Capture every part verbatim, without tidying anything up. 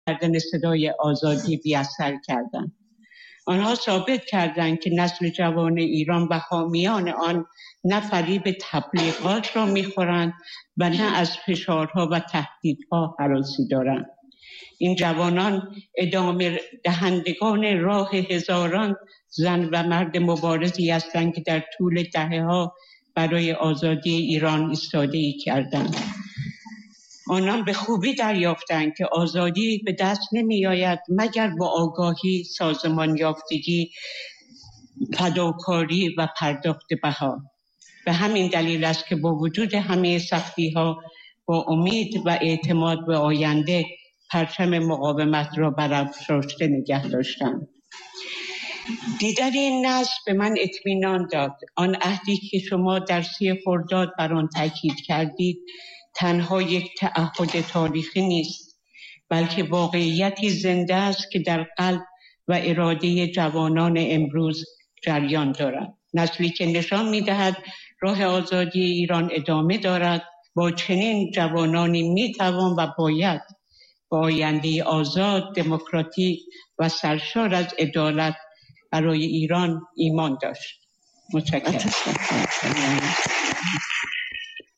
کردن صدای آزادی بی‌اثر کردند. آنها ثابت کردند که نسل جوان ایران و حامیان آن نه فریب تبلیغات را می‌خورند و نه از فشارها و تهدیدها هراسی دارند. این جوانان ادامه دهندگان راه هزاران زن و مرد مبارزی هستند که در طول دهه‌ها برای آزادی ایران ایستادگی کردند. آنان به خوبی دریافتند که آزادی به دست نمی آید مگر با آگاهی، سازمان یافتگی، فداکاری و پرداخت بها. به همین دلیل است که با وجود همه سختی‌ها با امید و اعتماد به آینده پرچم مقاومت را برافراشته نگه داشتند. دیدن این نسل به من اطمینان داد. آن عهدی که شما در سی خرداد بر آن تاکید کردید تنها یک تعهد تاریخی نیست، بلکه واقعیتی زنده است که در قلب و اراده جوانان امروز جریان دارد. نسلی که نشان می‌دهد راه آزادی ایران ادامه دارد. با چنین جوانانی می‌توان و باید با آینده آزاد، دموکراتیک و سرشار از عدالت برای ایران ایمان داشت. متشکرم.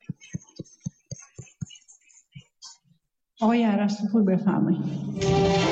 آقای عرستپور بفرمایید.